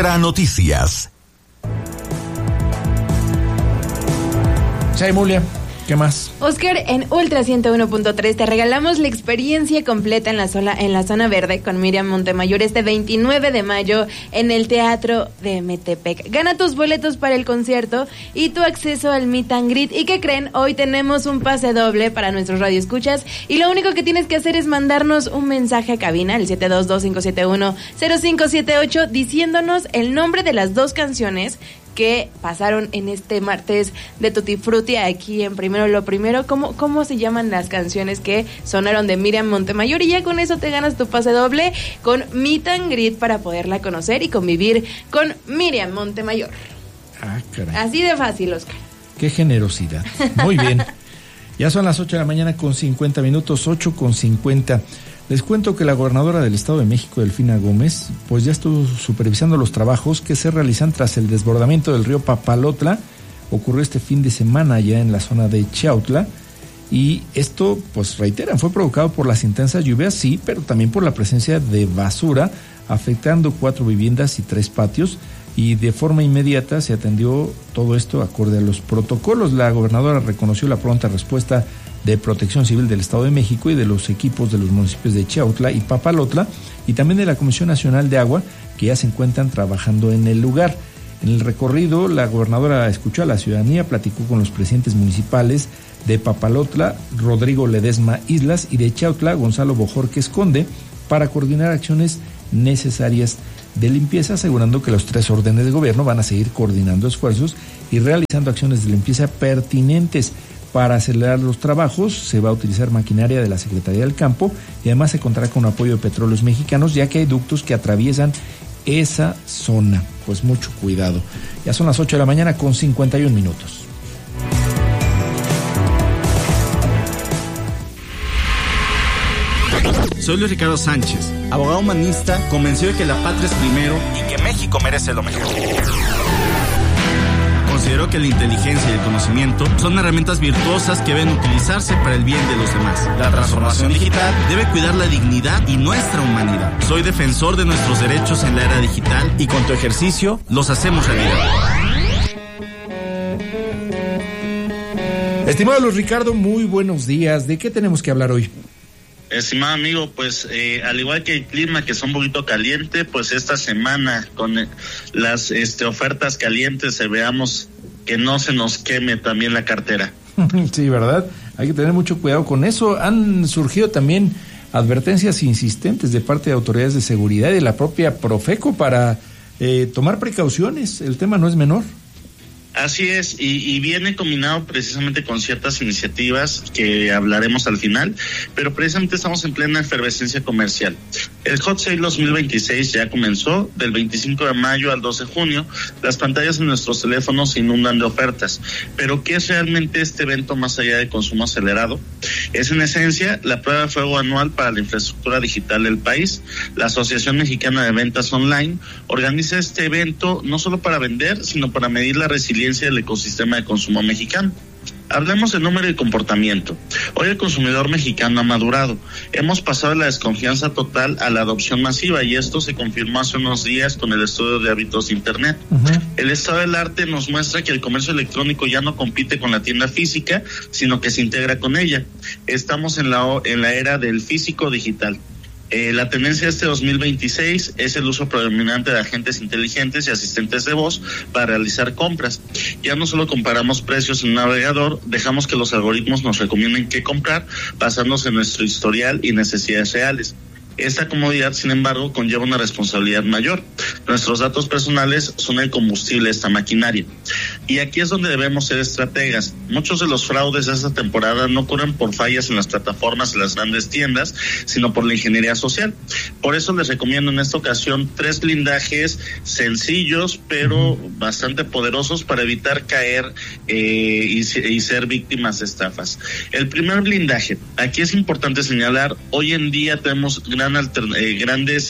Ultra Noticias. Chaimulia, ¿qué más? Oscar, en Ultra 101.3 te regalamos la experiencia completa en la zona verde con Miriam Montemayor este 29 de mayo en el Teatro de Metepec. Gana tus boletos para el concierto y tu acceso al Meet and Greet. ¿Y qué creen? Hoy tenemos un pase doble para nuestros radioescuchas y lo único que tienes que hacer es mandarnos un mensaje a cabina, el 722-571-0578, diciéndonos el nombre de las dos canciones que pasaron en este martes de Tutti Frutti aquí en Primero lo Primero. ¿Cómo se llaman las canciones que sonaron de Miriam Montemayor? Y ya con eso te ganas tu pase doble con Meet and Greet para poderla conocer y convivir con Miriam Montemayor. Ah, caray. Así de fácil, Oscar. Qué generosidad. Muy bien. Ya son las 8 de la mañana con 50 minutos, 8:50. Les cuento que la gobernadora del Estado de México, Delfina Gómez, pues ya estuvo supervisando los trabajos que se realizan tras el desbordamiento del río Papalotla. Ocurrió este fin de semana ya en la zona de Chiautla. Y esto, pues reiteran, fue provocado por las intensas lluvias, sí, pero también por la presencia de basura, afectando 4 viviendas y 3 patios. Y de forma inmediata se atendió todo esto acorde a los protocolos. La gobernadora reconoció la pronta respuesta de Protección Civil del Estado de México y de los equipos de los municipios de Chiautla y Papalotla, y también de la Comisión Nacional de Agua, que ya se encuentran trabajando en el lugar. En el recorrido, la gobernadora escuchó a la ciudadanía, platicó con los presidentes municipales de Papalotla, Rodrigo Ledesma Islas, y de Chiautla, Gonzalo Bojorquez Conde, para coordinar acciones necesarias de limpieza, asegurando que los 3 órdenes de gobierno van a seguir coordinando esfuerzos y realizando acciones de limpieza pertinentes. Para acelerar los trabajos se va a utilizar maquinaria de la Secretaría del Campo y además se contará con apoyo de Petróleos Mexicanos, ya que hay ductos que atraviesan esa zona. Pues mucho cuidado. Ya son las 8 de la mañana con 51 minutos. Soy Luis Ricardo Sánchez, abogado humanista convencido de que la patria es primero y que México merece lo mejor. Considero que la inteligencia y el conocimiento son herramientas virtuosas que deben utilizarse para el bien de los demás. La transformación digital debe cuidar la dignidad y nuestra humanidad. Soy defensor de nuestros derechos en la era digital y con tu ejercicio los hacemos realidad. Estimado Luis Ricardo, muy buenos días. ¿De qué tenemos que hablar hoy? Estimado amigo, pues al igual que el clima, que es un poquito caliente, pues esta semana con las ofertas calientes veamos que no se nos queme también la cartera. Sí, ¿verdad? Hay que tener mucho cuidado con eso. Han surgido también advertencias insistentes de parte de autoridades de seguridad y de la propia Profeco para tomar precauciones. El tema no es menor. Así es, y viene combinado precisamente con ciertas iniciativas que hablaremos al final, pero precisamente estamos en plena efervescencia comercial. El Hot Sale 2026 ya comenzó, del 25 de mayo al 12 de junio, las pantallas de nuestros teléfonos se inundan de ofertas. Pero ¿qué es realmente este evento más allá de consumo acelerado? Es en esencia la prueba de fuego anual para la infraestructura digital del país. La Asociación Mexicana de Ventas Online organiza este evento no solo para vender, sino para medir la resiliencia del ecosistema de consumo mexicano. Hablemos del número y comportamiento. Hoy el consumidor mexicano ha madurado. Hemos pasado de la desconfianza total a la adopción masiva, y esto se confirmó hace unos días con el estudio de hábitos de Internet. El estado del arte nos muestra que el comercio electrónico ya no compite con la tienda física, sino que se integra con ella. Estamos en la era del físico digital. La tendencia de este 2026 es el uso predominante de agentes inteligentes y asistentes de voz para realizar compras. Ya no solo comparamos precios en un navegador, dejamos que los algoritmos nos recomienden qué comprar basándose en nuestro historial y necesidades reales. Esta comodidad, sin embargo, conlleva una responsabilidad mayor. Nuestros datos personales son el combustible de esta maquinaria. Y aquí es donde debemos ser estrategas. Muchos de los fraudes de esta temporada no ocurren por fallas en las plataformas de las grandes tiendas, sino por la ingeniería social. Por eso les recomiendo en esta ocasión 3 blindajes sencillos, pero bastante poderosos para evitar caer y ser víctimas de estafas. El primer blindaje, aquí es importante señalar, hoy en día tenemos grandes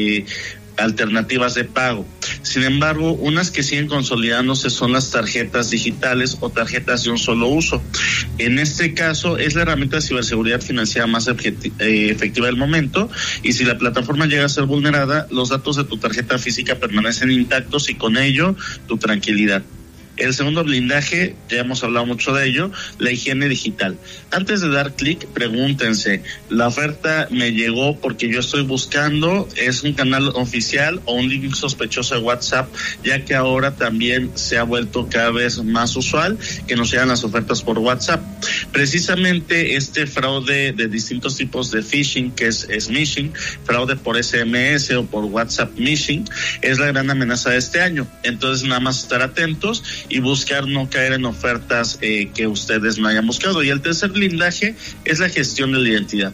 alternativas de pago. Sin embargo, unas que siguen consolidándose son las tarjetas digitales o tarjetas de un solo uso. En este caso, es la herramienta de ciberseguridad financiera más efectiva del momento, y si la plataforma llega a ser vulnerada, los datos de tu tarjeta física permanecen intactos y con ello tu tranquilidad. El segundo blindaje, ya hemos hablado mucho de ello, la higiene digital. Antes de dar clic, pregúntense, ¿la oferta me llegó porque yo estoy buscando? ¿Es un canal oficial o un link sospechoso de WhatsApp? Ya que ahora también se ha vuelto cada vez más usual que nos llegan las ofertas por WhatsApp. Precisamente este fraude de distintos tipos de phishing, que es smishing, fraude por SMS o por WhatsApp mishing, es la gran amenaza de este año. Entonces, nada más estar atentos y buscar no caer en ofertas que ustedes no hayan buscado. Y el tercer blindaje es la gestión de la identidad.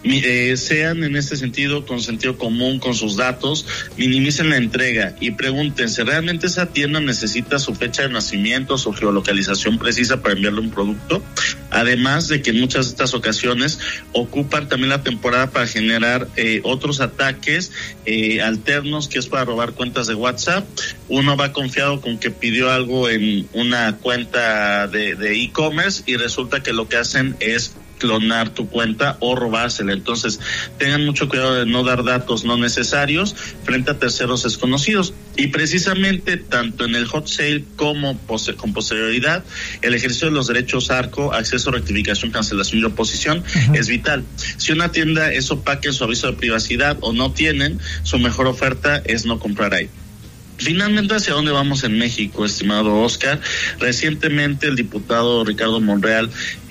Sean en este sentido con sentido común con sus datos, minimicen la entrega y pregúntense, ¿realmente esa tienda necesita su fecha de nacimiento, su geolocalización precisa para enviarle un producto? Además de que en muchas de estas ocasiones ocupan también la temporada para generar otros ataques alternos, que es para robar cuentas de WhatsApp. Uno va confiado con que pidió algo en una cuenta de e-commerce y resulta que lo que hacen es clonar tu cuenta o robársela. Entonces, tengan mucho cuidado de no dar datos no necesarios frente a terceros desconocidos. Y precisamente, tanto en el hot sale como con posterioridad, el ejercicio de los derechos ARCO, acceso, rectificación, cancelación y oposición, es vital. Si una tienda es opaca en su aviso de privacidad o no tienen, su mejor oferta es no comprar ahí. Finalmente, ¿hacia dónde vamos en México, estimado Oscar? Recientemente el diputado Ricardo Monreal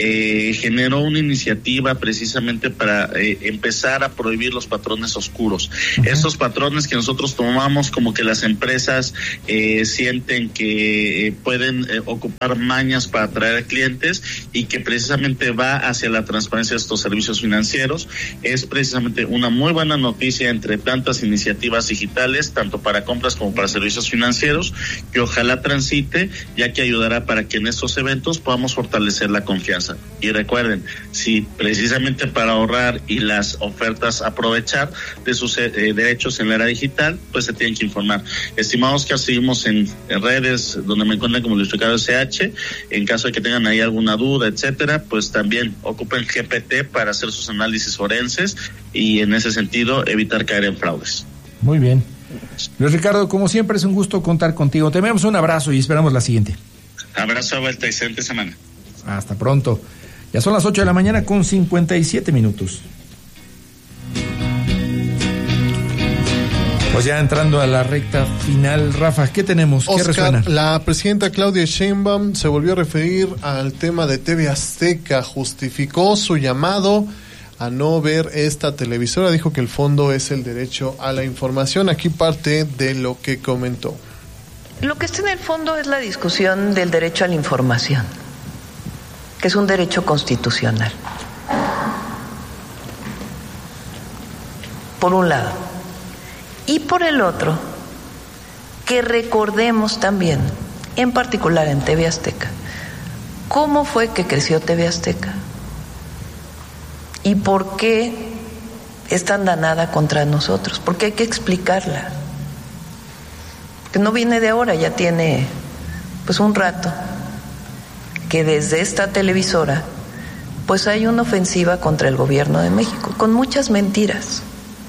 generó una iniciativa precisamente para empezar a prohibir los patrones oscuros. Estos patrones que nosotros tomamos como que las empresas sienten que pueden ocupar mañas para atraer clientes y que precisamente va hacia la transparencia de estos servicios financieros. Es precisamente una muy buena noticia entre tantas iniciativas digitales, tanto para compras como para servicios financieros, que ojalá transite, ya que ayudará para que en estos eventos podamos fortalecer la confianza. Y recuerden, si precisamente para ahorrar y las ofertas aprovechar de sus derechos en la era digital, pues se tienen que informar. Estimados que seguimos en redes donde me encuentran como Luis Ricardo SH, en caso de que tengan ahí alguna duda, etcétera, pues también ocupen GPT para hacer sus análisis forenses y en ese sentido evitar caer en fraudes. Muy bien. Luis Ricardo, como siempre es un gusto contar contigo. Te enviamos un abrazo y esperamos la siguiente. Abrazo a vuelta, excelente semana. Hasta pronto. Ya son las 8 de la mañana con 57 minutos. Pues ya entrando a la recta final, Rafa, ¿qué tenemos? ¿Qué resuena? La presidenta Claudia Sheinbaum se volvió a referir al tema de TV Azteca, justificó su llamado a no ver esta televisora, dijo que el fondo es el derecho a la información. Aquí parte de lo que comentó. Lo que está en el fondo es la discusión del derecho a la información, que es un derecho constitucional. Por un lado. Y por el otro, que recordemos también, en particular en TV Azteca, cómo fue que creció TV Azteca. ¿Y por qué es tan danada contra nosotros? Porque hay que explicarla. Que no viene de ahora, ya tiene pues un rato que desde esta televisora pues hay una ofensiva contra el gobierno de México, con muchas mentiras.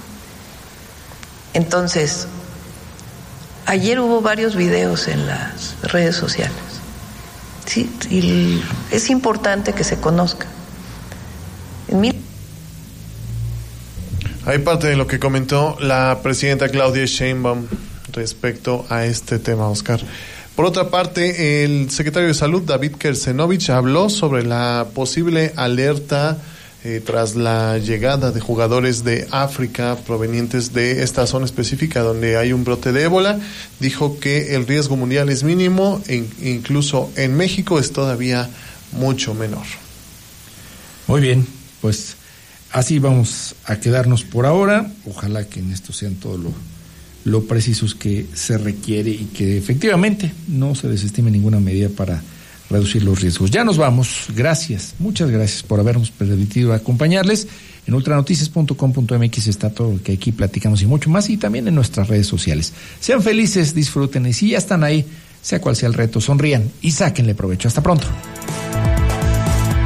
Entonces, ayer hubo varios videos en las redes sociales. Sí, y es importante que se conozca. Hay parte de lo que comentó la presidenta Claudia Sheinbaum respecto a este tema, Oscar. Por otra parte, el secretario de Salud, David Kersenovich, habló sobre la posible alerta tras la llegada de jugadores de África provenientes de esta zona específica donde hay un brote de ébola. Dijo que el riesgo mundial es mínimo e incluso en México es todavía mucho menor. Muy bien, pues así vamos a quedarnos por ahora. Ojalá que en esto sean todo lo precisos que se requiere y que efectivamente no se desestime ninguna medida para reducir los riesgos. Ya nos vamos. Gracias, muchas gracias por habernos permitido acompañarles. En ultranoticias.com.mx está todo lo que aquí platicamos y mucho más, y también en nuestras redes sociales. Sean felices, disfruten, y si ya están ahí, sea cual sea el reto, sonrían y sáquenle provecho. Hasta pronto.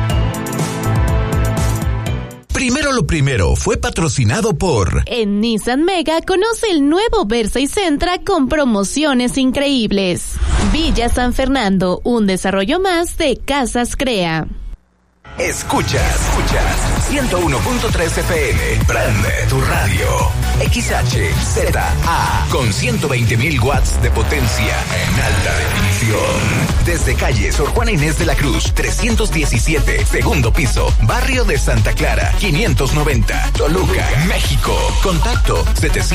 lo primero fue patrocinado por... En Nissan Mega conoce el nuevo Versa y Sentra con promociones increíbles. Villa San Fernando, un desarrollo más de Casas Crea. Escuchas 101.3 FM. Prende tu radio. XHZA con 120.000 watts de potencia en alta definición. Desde calle Sor Juana Inés de la Cruz, 317, segundo piso, barrio de Santa Clara, 590, Toluca, México. Contacto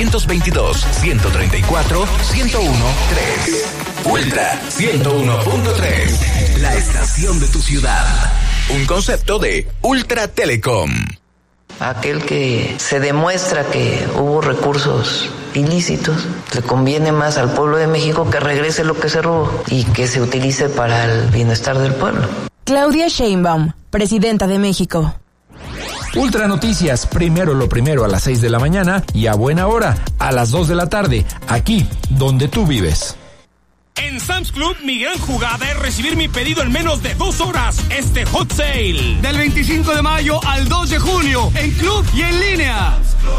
722-134-1013. Ultra 101.3, la estación de tu ciudad. Un concepto de Ultra Telecom. Aquel que se demuestra que hubo recursos ilícitos, le conviene más al pueblo de México que regrese lo que se robó y que se utilice para el bienestar del pueblo. Claudia Sheinbaum, presidenta de México. Ultra Noticias, primero lo primero a las 6 de la mañana y a buena hora, a las 2 de la tarde, aquí donde tú vives. En Sam's Club, mi gran jugada es recibir mi pedido en menos de 2 horas. Este Hot Sale. Del 25 de mayo al 2 de junio, en club y en línea.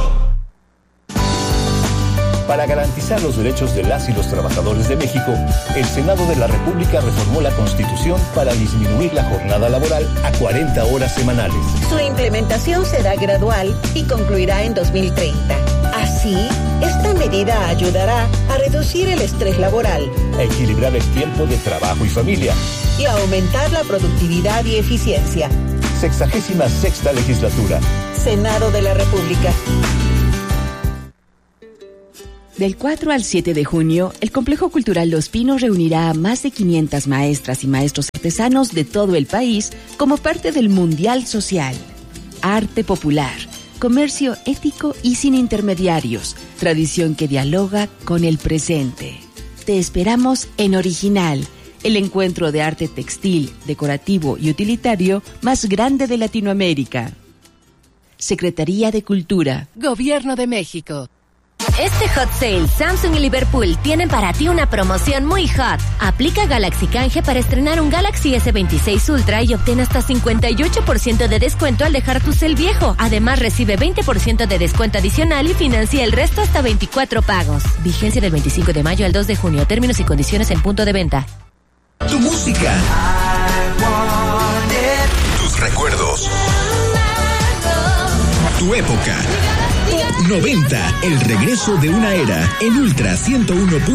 Para garantizar los derechos de las y los trabajadores de México, el Senado de la República reformó la Constitución para disminuir la jornada laboral a 40 horas semanales. Su implementación será gradual y concluirá en 2030. Así, esta medida ayudará a reducir el estrés laboral, a equilibrar el tiempo de trabajo y familia y a aumentar la productividad y eficiencia. 66ª legislatura. Senado de la República. Del 4 al 7 de junio, el Complejo Cultural Los Pinos reunirá a más de 500 maestras y maestros artesanos de todo el país como parte del Mundial Social. Arte popular, comercio ético y sin intermediarios, tradición que dialoga con el presente. Te esperamos en Original, el encuentro de arte textil, decorativo y utilitario más grande de Latinoamérica. Secretaría de Cultura. Gobierno de México. Este Hot Sale, Samsung y Liverpool tienen para ti una promoción muy hot. Aplica Galaxy Canje para estrenar un Galaxy S26 Ultra y obtén hasta 58% de descuento al dejar tu cel viejo. Además, recibe 20% de descuento adicional y financia el resto hasta 24 pagos. Vigencia del 25 de mayo al 2 de junio. Términos y condiciones en punto de venta. Tu música. Tus recuerdos. Tu época. 90, el regreso de una era en Ultra 101.